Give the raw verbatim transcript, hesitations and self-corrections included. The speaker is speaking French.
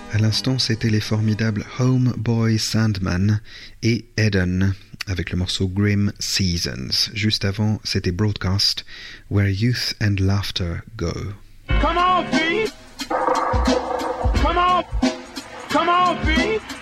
À l'instant, c'était les formidables Homeboy Sandman et Eden avec le morceau Grim Seasons. Juste avant, c'était Broadcast, Where Youth and Laughter Go. Come on, Pete! Come on! Come on, Pete!